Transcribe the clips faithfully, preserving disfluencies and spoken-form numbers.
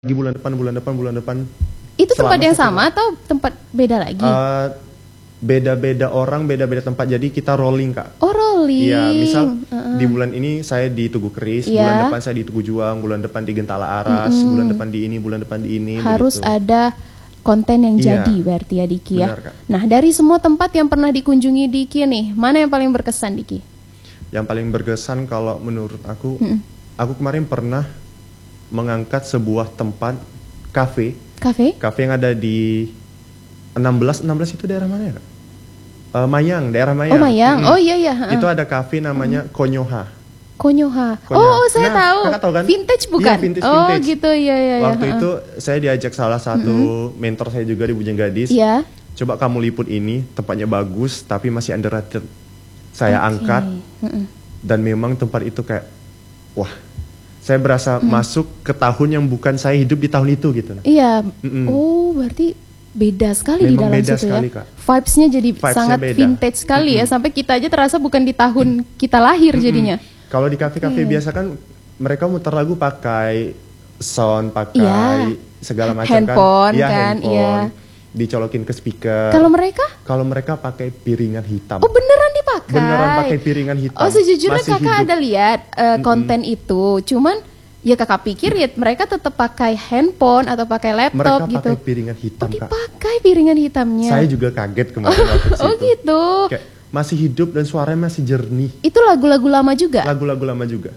Di bulan depan, bulan depan, bulan depan. Itu tempat Selama yang satu- sama atau tempat beda lagi? Eh, beda-beda orang, beda-beda tempat. Jadi kita rolling, Kak. Oh, rolling. Iya, misal Uh-uh. di bulan ini saya di Tugu Keris, Iya. bulan depan saya di Tugu Juang, bulan depan di Gentala Aras, Mm-mm. bulan depan di ini, bulan depan di ini. Harus begitu. ada konten yang Iya. jadi berarti ya Diki ya. Benar, Kak. Nah, dari semua tempat yang pernah dikunjungi Diki nih, mana yang paling berkesan Diki? Yang paling berkesan kalau menurut aku, Mm-mm. aku kemarin pernah mengangkat sebuah tempat kafe, Kafe? kafe yang ada di enam belas, enam belas itu daerah mana ya, Kak? Eh, Mayang, daerah Mayang. Oh, Mayang. Mm-mm. Oh iya iya. ha-ha. Itu ada kafe namanya Konyoha. Konyoha. Konyoha. Oh, saya Nah, tahu. Kakak tahu kan? Vintage bukan? Iya, vintage, oh, vintage. gitu iya iya. iya, Waktu ha-ha. itu saya diajak salah satu mentor saya juga di Bujang Gadis. Iya. Coba kamu liput ini, tempatnya bagus tapi masih underrated. Saya Oke. angkat Mm-mm. dan memang tempat itu kayak wah, saya berasa masuk ke tahun yang bukan saya hidup di tahun itu gitu. Iya. Mm-mm. Oh, berarti beda sekali di Memang dalam beda situ sekali, ya. Kak. Vibes-nya jadi Vibes-nya sangat beda. vintage sekali ya, sampai kita aja terasa bukan di tahun kita lahir jadinya. Kalau di kafe-kafe Oke. biasa kan mereka muter lagu pakai sound, pakai Iya. segala macam Handphone kan. Iya, kan, handphone. iya. Dicolokin ke speaker. Kalau mereka? Kalau mereka pakai piringan hitam. Oh, beneran dipakai? Beneran pakai piringan hitam. Oh, sejujurnya Masih kakak hidup. ada lihat eh, konten itu, cuman ya kakak pikir ya mereka tetap pakai handphone atau pakai laptop Mereka gitu. pakai piringan hitam, Oh, Kak. dipakai piringan hitamnya. Saya juga kaget kemarin waktu ke Oh situ. gitu. Kayak masih hidup dan suaranya masih jernih. Itu lagu-lagu lama juga? Lagu-lagu lama juga.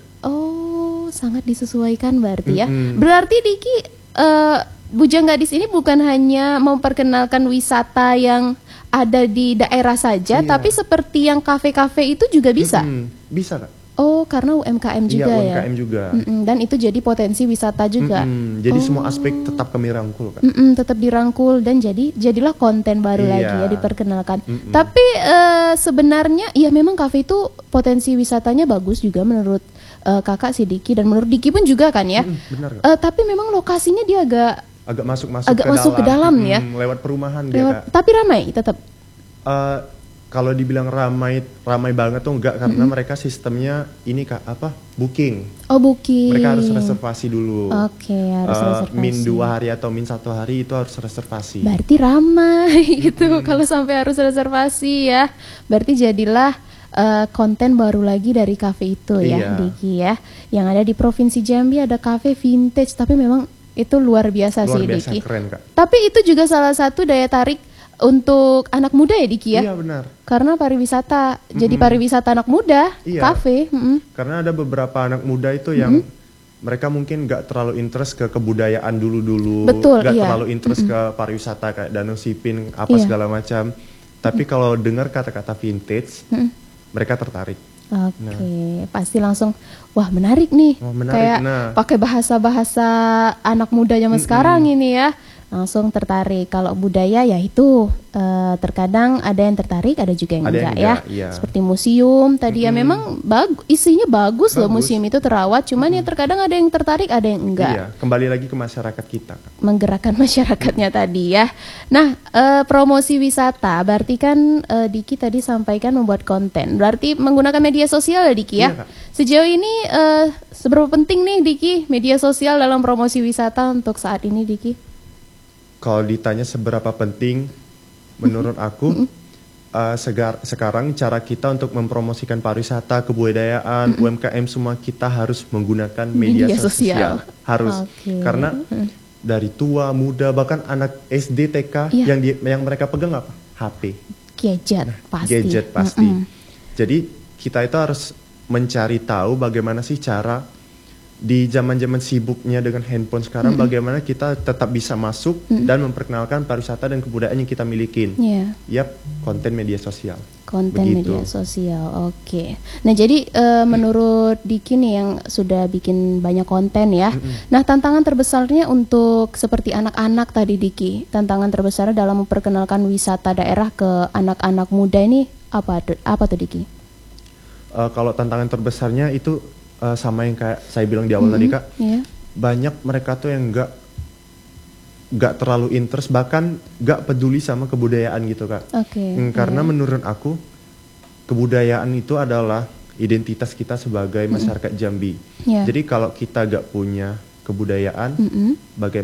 Oh, sangat disesuaikan berarti ya. Mm-mm. Berarti Diki, eh, Bujang Gadis ini bukan hanya memperkenalkan wisata yang ada di daerah saja, Iya. tapi seperti yang kafe-kafe itu juga bisa. Mm-mm. Bisa, Kak. Oh, karena U M K M juga Iya, ya. U M K M juga. Mm-mm, dan itu jadi potensi wisata juga. Mm-mm. Jadi Oh. semua aspek tetap kami rangkul, Kak. Mm-mm, tetap dirangkul dan jadi jadilah konten baru Iya. lagi ya diperkenalkan. Mm-mm. Tapi eh, sebenarnya ya memang kafe itu potensi wisatanya bagus juga menurut eh, kakak si Diki dan menurut Diki pun juga kan ya. Mm-mm, benar, Kak. Eh, tapi memang lokasinya dia agak Agak masuk-masuk agak ke masuk dalam. ke dalam ya. Mm-mm, lewat perumahan dia, lewat, Kak. tapi ramai tetap. Eh, kalau dibilang ramai ramai banget tuh enggak karena mereka sistemnya ini, Kak, apa? Booking. Oh, booking. Mereka harus reservasi dulu. Oke, harus Eh, reservasi. Min dua hari atau min satu hari itu harus reservasi. Berarti ramai gitu kalau sampai harus reservasi ya. Berarti jadilah eh, konten baru lagi dari kafe itu ya, Iya. Diki ya. Yang ada di Provinsi Jambi ada kafe vintage, tapi memang itu luar biasa Luar sih biasa Diki. keren, Kak. Tapi itu juga salah satu daya tarik untuk anak muda ya Diki ya. Iya, benar. Karena pariwisata, jadi pariwisata anak muda, Iya. kafe. mm-mm. Karena ada beberapa anak muda itu yang mereka mungkin nggak terlalu interest ke kebudayaan dulu-dulu, Betul, nggak iya. terlalu interest ke pariwisata kayak Danau Sipin apa Iya. segala macam. Tapi kalau dengar kata-kata vintage, mereka tertarik. Oke, pasti langsung wah menarik nih. Wah, menarik, Kayak nah. pakai bahasa-bahasa anak muda zaman sekarang ini ya. Langsung tertarik. Kalau budaya ya itu eh, terkadang ada yang tertarik, ada juga yang Ada yang enggak ya. enggak, iya. Seperti museum tadi ya memang bagus, isinya bagus, loh Bagus. museum itu terawat. Cuman ya terkadang ada yang tertarik, ada yang enggak. Iya, kembali lagi ke masyarakat kita, Kak. Menggerakkan masyarakatnya tadi ya. Nah, eh, promosi wisata berarti kan eh, Diki tadi sampaikan membuat konten. Berarti menggunakan media sosial ya Diki ya. Iya, Kak. Sejauh ini eh, seberapa penting nih Diki media sosial dalam promosi wisata untuk saat ini Diki? Kalau ditanya seberapa penting, menurut aku uh, segar, sekarang cara kita untuk mempromosikan pariwisata, kebudayaan, U M K M semua kita harus menggunakan media, Media sosial. sosial. Harus, Oke. karena dari tua, muda, bahkan anak S D, T K Iya. yang di, yang mereka pegang apa? H P, Gadget pasti. gadget pasti. Mm-mm. Jadi kita itu harus mencari tahu bagaimana sih cara di zaman-zaman sibuknya dengan handphone sekarang, bagaimana kita tetap bisa masuk dan memperkenalkan pariwisata dan kebudayaan yang kita milikin. Iya. Yap, konten media sosial. Konten Begitu. media sosial, oke. Nah jadi eh, menurut Diki nih yang sudah bikin banyak konten ya. Nah tantangan terbesarnya untuk seperti anak-anak tadi Diki, tantangan terbesarnya dalam memperkenalkan wisata daerah ke anak-anak muda ini apa tuh? Apa tuh Diki? Eh, kalau tantangan terbesarnya itu eh, sama yang kayak saya bilang di awal tadi, Kak. Iya. Banyak mereka tuh yang nggak nggak terlalu interest, bahkan nggak peduli sama kebudayaan gitu, Kak. Oke. Hmm, karena menurut aku kebudayaan itu adalah identitas kita sebagai masyarakat Jambi. Iya. Jadi kalau kita gak punya kebudayaan, Mm-mm. bagaimana